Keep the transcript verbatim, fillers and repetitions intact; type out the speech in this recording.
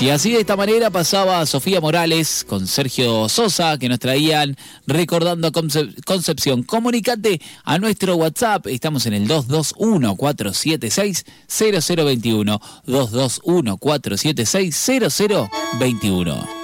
Y así de esta manera pasaba Sofía Morales con Sergio Sosa, que nos traían Recordando Concep- Concepción. Comunicate a nuestro WhatsApp, estamos en el dos dos uno, cuatro siete seis, cero cero dos uno, dos dos uno, cuatro siete seis, cero cero dos uno.